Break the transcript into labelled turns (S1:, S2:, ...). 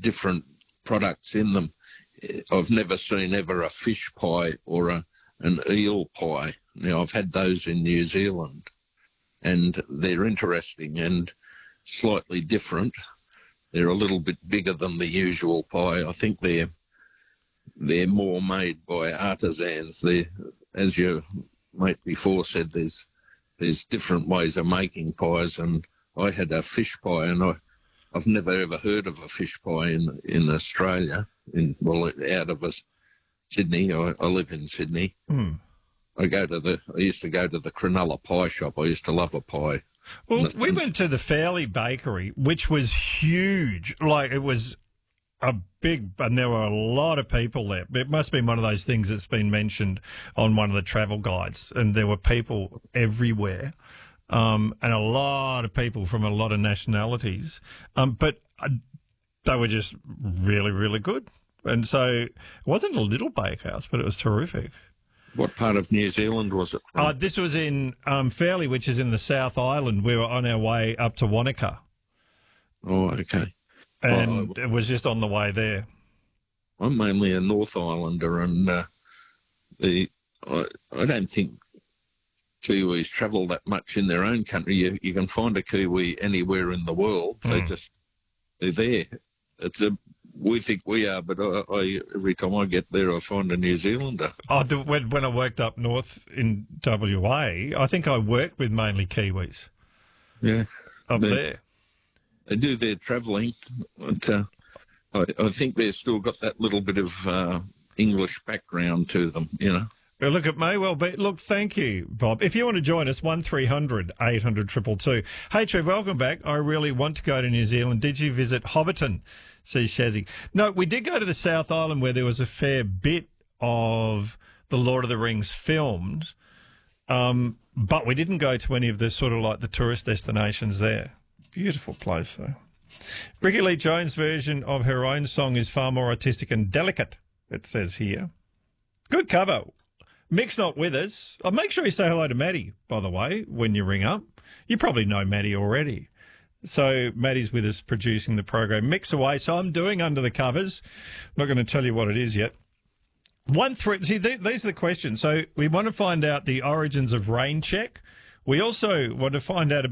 S1: different products in them. I've never seen ever a fish pie or an eel pie. Now, I've had those in New Zealand, and they're interesting and slightly different. They're a little bit bigger than the usual pie. I think they're more made by artisans. As your mate before said, there's different ways of making pies, and I had a fish pie, and I've never ever heard of a fish pie in Australia. Out of Sydney. I live in Sydney.
S2: Mm.
S1: I used to go to the Cronulla pie shop. I used to love a pie.
S2: Well, we went to the Fairley Bakery, which was huge. Like, it was a big, and there were a lot of people there. It must have been one of those things that's been mentioned on one of the travel guides, and there were people everywhere, and a lot of people from a lot of nationalities. But they were just really, really good. And so it wasn't a little bakehouse, but it was terrific.
S1: What part of New Zealand was it from?
S2: This was in Fairley, which is in the South Island. We were on our way up to Wanaka.
S1: Oh, okay.
S2: And it was just on the way there.
S1: I'm mainly a North Islander, and I don't think Kiwis travel that much in their own country. You can find a Kiwi anywhere in the world. They're there. We think we are, but every time I get there, I find a New Zealander.
S2: When I worked up north in WA, I think I worked with mainly Kiwis.
S1: Yeah.
S2: Up there.
S1: They do their travelling, but I think they've still got that little bit of English background to them, you know.
S2: Well, look, it may well be. Look, thank you, Bob. If you want to join us, 1300 800 222. Hey, Trev, welcome back. I really want to go to New Zealand. Did you visit Hobbiton? Says Shazzy. No, we did go to the South Island where there was a fair bit of the Lord of the Rings filmed, but we didn't go to any of the sort of like the tourist destinations there. Beautiful place, though. Ricky Lee Jones' version of her own song is far more artistic and delicate, it says here. Good cover. Mick's not with us. Make sure you say hello to Maddie, by the way, when you ring up. You probably know Maddie already. So Maddie's with us producing the program. Mick's away, so I'm doing Under the Covers. I'm not going to tell you what it is yet. See, these are the questions. So we want to find out the origins of rain check. We also want to find out about